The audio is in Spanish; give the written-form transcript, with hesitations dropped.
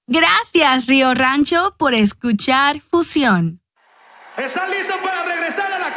Gracias, Río Rancho, por escuchar Fusión. ¿Están listos para regresar a la